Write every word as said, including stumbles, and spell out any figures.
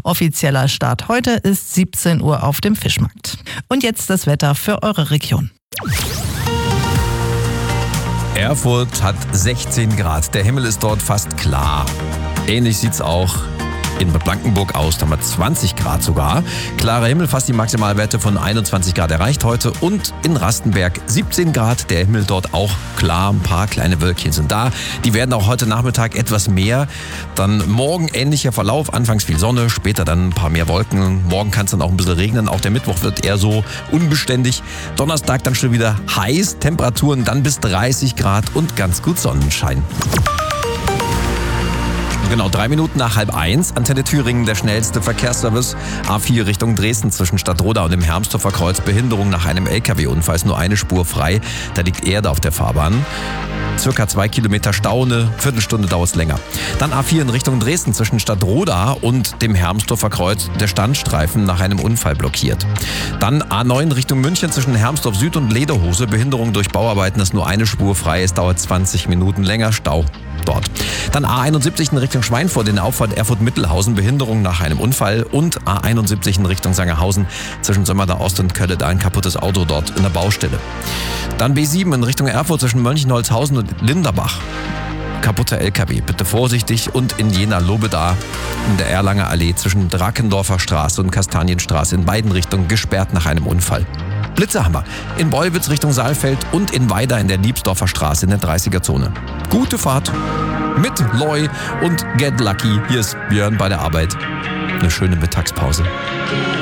Offizieller Start heute ist siebzehn Uhr auf dem Fischmarkt. Und jetzt das Wetter für eure Region. Erfurt hat sechzehn Grad. Der Himmel ist dort fast klar. Ähnlich sieht's auch in Bad Blankenburg aus, da haben wir zwanzig Grad sogar. Klarer Himmel, fast die Maximalwerte von einundzwanzig Grad erreicht heute. Und in Rastenberg siebzehn Grad, der Himmel dort auch klar, ein paar kleine Wölkchen sind da. Die werden auch heute Nachmittag etwas mehr. Dann morgen ähnlicher Verlauf, anfangs viel Sonne, später dann ein paar mehr Wolken. Morgen kann es dann auch ein bisschen regnen, auch der Mittwoch wird eher so unbeständig. Donnerstag dann schon wieder heiß, Temperaturen dann bis dreißig Grad und ganz gut Sonnenschein. Genau, drei Minuten nach halb eins. Antenne Thüringen, der schnellste Verkehrsservice. A vier Richtung Dresden zwischen Stadtroda und dem Hermsdorfer Kreuz. Behinderung nach einem L K W-Unfall. Ist nur eine Spur frei. Da liegt Erde auf der Fahrbahn. Circa zwei Kilometer Stau, eine Viertelstunde dauert es länger. Dann A vier in Richtung Dresden zwischen Stadtroda und dem Hermsdorfer Kreuz. Der Standstreifen nach einem Unfall blockiert. Dann A neun Richtung München zwischen Hermsdorf Süd und Lederhose. Behinderung durch Bauarbeiten, ist nur eine Spur frei. Es dauert zwanzig Minuten länger. Stau dort. Dann A einundsiebzig in Richtung Schweinfurt in der Auffahrt Erfurt-Mittelhausen, Behinderung nach einem Unfall. Und A einundsiebzig in Richtung Sangerhausen zwischen Sömmerda Ost und Kölle, da ein kaputtes Auto dort in der Baustelle. Dann B sieben in Richtung Erfurt zwischen Mönchengladbach und Linderbach. Kaputter L K W, bitte vorsichtig. Und in Jena-Lobeda in der Erlanger Allee zwischen Drakendorfer Straße und Kastanienstraße in beiden Richtungen gesperrt nach einem Unfall. Blitzerhammer in Beulwitz Richtung Saalfeld und in Weida in der Liebsdorfer Straße in der dreißiger-Zone. Gute Fahrt mit Loy und Get Lucky. Hier ist Björn bei der Arbeit. Eine schöne Mittagspause.